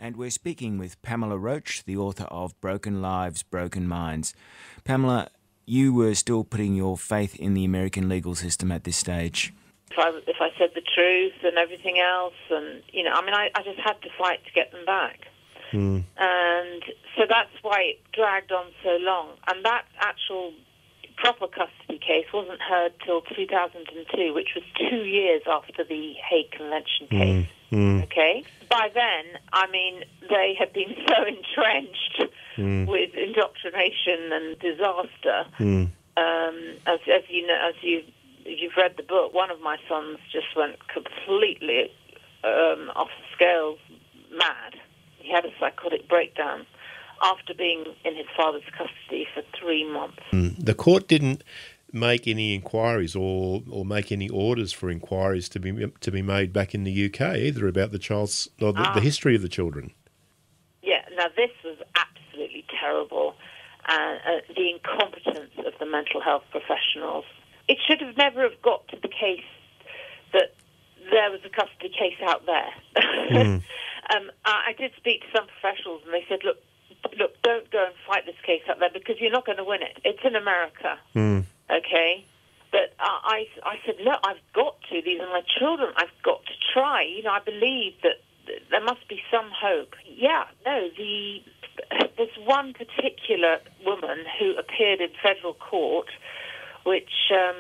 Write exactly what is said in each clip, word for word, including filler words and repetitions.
And we're speaking with Pamela Roach, the author of Broken Lives, Broken Minds. Pamela, you were still putting your faith in the American legal system at this stage. If I, if I said the truth and everything else, and, you know, I mean, I, I just had to fight to get them back. Mm. And so that's why it dragged on so long. And that actual proper custody case wasn't heard till two thousand two, which was two years after the Hague Convention case. Mm. Mm. Okay? By then, I mean, they had been so entrenched Mm. with indoctrination and disaster. Mm. Um, as, as you know, as you you've read the book, one of my sons just went completely um, off the scale, mad. He had a psychotic breakdown after being in his father's custody for three months. Mm. The court didn't make any inquiries or or make any orders for inquiries to be to be made back in the U K either about the child's or the, Ah. the history of the children. Yeah, now this was absolutely terrible, and uh, the incompetence of the mental health professionals. It should have never have got to the case that there was a custody case out there. Mm. um, I, I did speak to some professionals, and they said, look, look, don't go and fight this case out there because you're not going to win it. It's in America, Mm. okay? But uh, I, I said, look, I've got to. These are my children. I've got to try. You know, I believe that there must be some hope. Yeah, no, the there's one particular woman who appeared in federal court, which, um,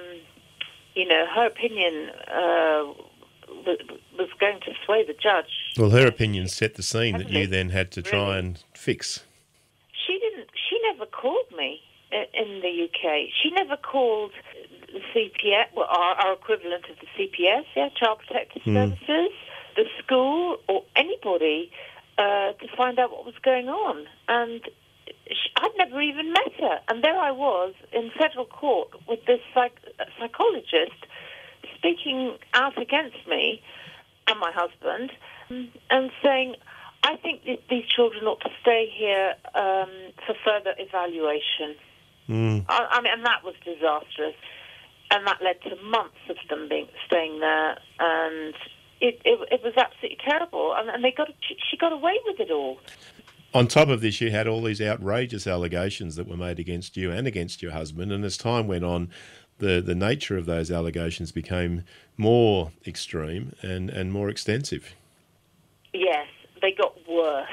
you know, her opinion uh, was, was going to sway the judge. Well, her opinion set the scene that Heavily. you then had to try Really? and fix. She didn't. She never called me i- in the U K. She never called the C P S, well, our, our equivalent of the C P S, yeah, Child Protective Hmm. Services, the school, or anybody uh, to find out what was going on. And she, I'd never even met her. And there I was in federal court with this psych- psychologist speaking out against me and my husband, um, and saying, I think that these children ought to stay here um, for further evaluation. Mm. I, I mean, and that was disastrous. And that led to months of them being staying there, and it it, it was absolutely terrible. And, and they got she, she got away with it all. On top of this, you had all these outrageous allegations that were made against you and against your husband, and as time went on, the, the nature of those allegations became more extreme and, and more extensive. Yes, they got worse.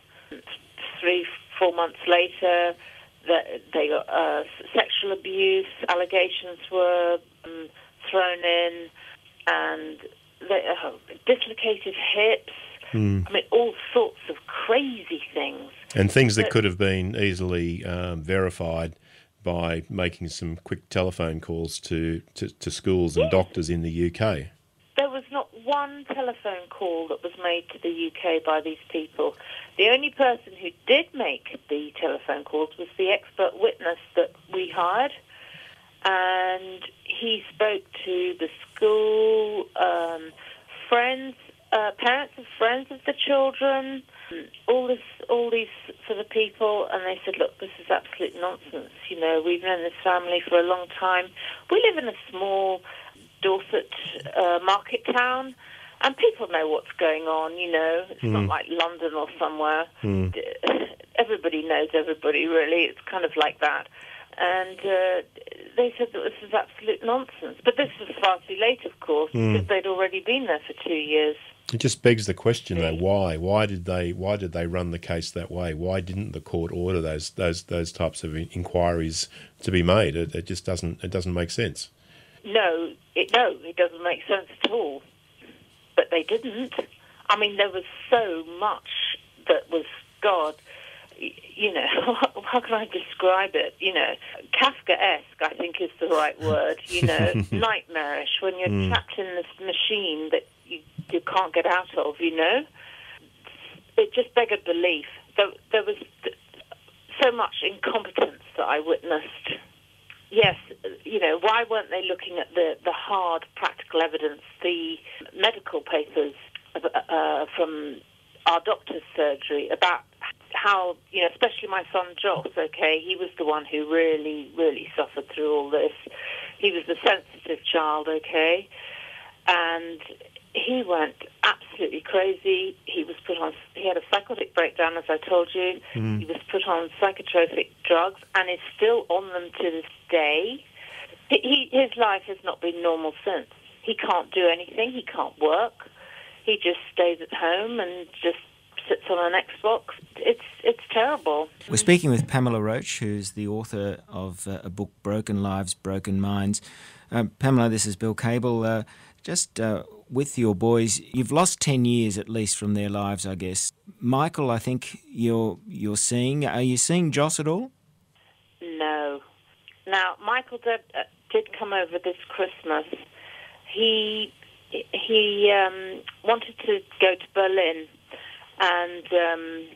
Three, four months later, the, they got uh, sexual abuse allegations were um, thrown in, and they, uh, dislocated hips. Mm. I mean, all sorts of crazy things. And things that But- could have been easily um, verified by making some quick telephone calls to, to, to schools and Yes. doctors in the U K. There was not one telephone call that was made to the U K by these people. The only person who did make the telephone calls was the expert witness that we hired, and he spoke to the school, um, friends, uh, parents of friends of the children, all this, all these sort of people, and they said, look, this is absolute nonsense. You know, we've known this family for a long time. We live in a small Dorset uh, market town, and people know what's going on, you know. It's not Mm. like London or somewhere. Mm. D- Everybody knows everybody, really. It's kind of like that. And uh, they said that this is absolute nonsense. But this was far too late, of course, Mm. because they'd already been there for two years. It just begs the question, though, why? Why did they? Why did they run the case that way? Why didn't the court order those those those types of inquiries to be made? It, it just doesn't. It doesn't make sense. No, it, no, it doesn't make sense at all. But they didn't. I mean, there was so much that was, God, y- you know, how can I describe it? You know, Kafkaesque, I think is the right word, you know, nightmarish, when you're Mm. trapped in this machine that you, you can't get out of, you know. It just beggared belief. There, there was th- so much incompetence that I witnessed. Yes, you know, why weren't they looking at the, the hard practical evidence, the medical papers uh, from our doctor's surgery about how, you know, especially my son Joss, okay, he was the one who really, really suffered through all this. He was the sensitive child, okay, and he went absolutely crazy. He was put on, he had a psychotic breakdown, as I told you. Mm. He was put on psychotropic drugs and is still on them to this day. He, his life has not been normal since. He can't do anything. He can't work. He just stays at home and just sits on an Xbox. It's it's terrible. We're speaking with Pamela Roach, who's the author of uh, a book, Broken Lives, Broken Minds. Uh, Pamela, this is Bill Cable. Uh, just uh, with your boys, you've lost ten years at least from their lives, I guess. Michael, I think you're you're seeing. Are you seeing Joss at all? No. Now, Michael did, uh, did come over this Christmas. He he um, wanted to go to Berlin, and um,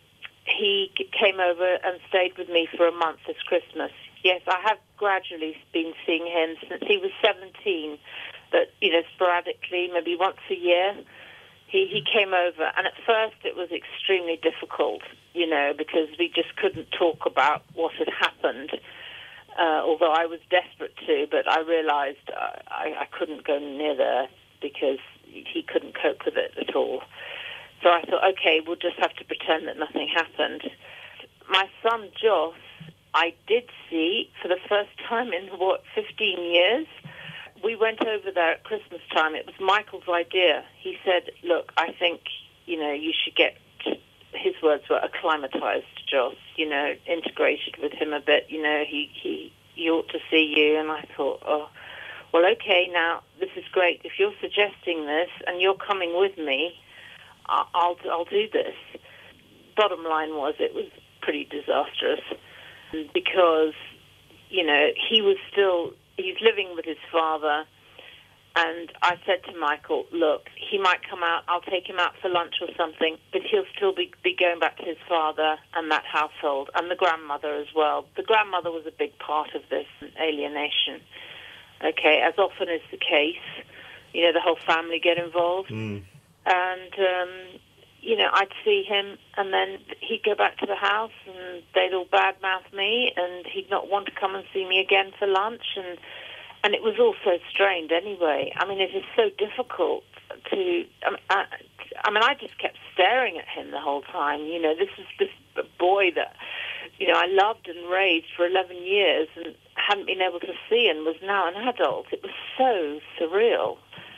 he came over and stayed with me for a month this Christmas. Yes, I have gradually been seeing him since he was seventeen, but, you know, sporadically, maybe once a year, he, he came over. And at first it was extremely difficult, you know, because we just couldn't talk about what had happened, uh, although I was desperate to, but I realized I, I couldn't go near there because he couldn't cope with it at all. So I thought, okay, we'll just have to pretend that nothing happened. My son, Joss, I did see for the first time in, what, fifteen years. We went over there at Christmas time. It was Michael's idea. He said, look, I think, you know, you should get, his words were, acclimatized to Joss, you know, integrated with him a bit. You know, he, he, he ought to see you. And I thought, oh, well, okay, now, this is great. If you're suggesting this and you're coming with me, I'll, I'll do this. Bottom line was, it was pretty disastrous because, you know, he was still, he's living with his father, and I said to Michael, look, he might come out, I'll take him out for lunch or something, but he'll still be, be going back to his father and that household, and the grandmother as well. The grandmother was a big part of this alienation. Okay, as often is the case, you know, the whole family get involved. Mm. And, um, you know, I'd see him, and then he'd go back to the house, and they'd all badmouth me, and he'd not want to come and see me again for lunch, and and it was all so strained anyway. I mean, it is so difficult to... I mean, I, I mean, I just kept staring at him the whole time. You know, this is this boy that, you know, I loved and raised for eleven years and hadn't been able to see and was now an adult. It was so surreal.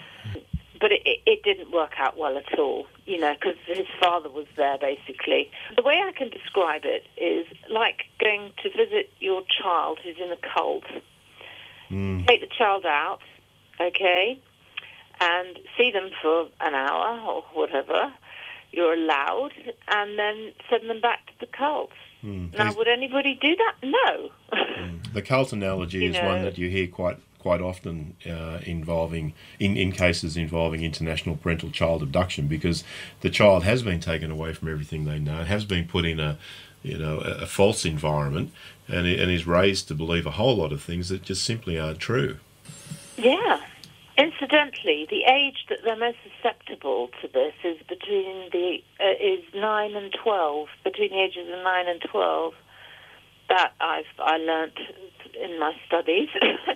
But it, it didn't work out well at all, you know, because his father was there, basically. The way I can describe it is like going to visit your child who's in a cult. Mm. Take the child out, okay, and see them for an hour or whatever you're allowed, and then send them back to the cult. Mm. Now, would anybody do that? No. Mm. The cult analogy you is know, one that you hear quite quite often uh, involving, in, in cases involving international parental child abduction, because the child has been taken away from everything they know, has been put in a, you know, a, a false environment, and, and is raised to believe a whole lot of things that just simply aren't true. Yeah. Incidentally, the age that they're most susceptible to this is between the uh, is nine and twelve. Between the ages of nine and twelve, that I've I learnt in my studies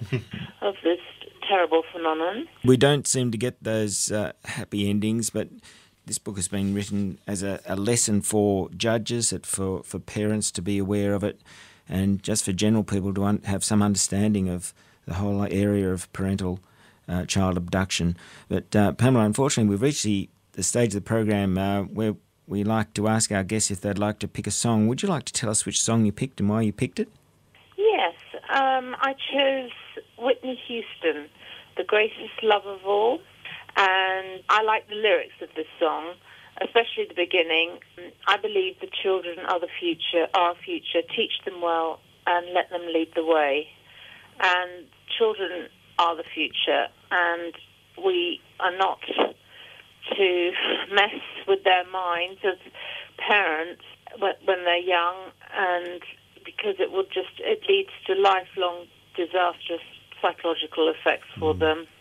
of this terrible phenomenon. We don't seem to get those uh, happy endings, but this book has been written as a, a lesson for judges, for for parents to be aware of it, and just for general people to un- have some understanding of the whole area of parental Uh, child abduction. But uh, Pamela, unfortunately, we've reached the, the stage of the program uh, where we like to ask our guests if they'd like to pick a song. Would you like to tell us which song you picked and why you picked it? Yes, um, I chose Whitney Houston, The Greatest Love of All, and I like the lyrics of this song, especially the beginning. I believe the children are the future, our future. Teach them well and let them lead the way. And children are the future, and we are not to mess with their minds as parents when they're young, and because it will just it leads to lifelong disastrous psychological effects for mm. them.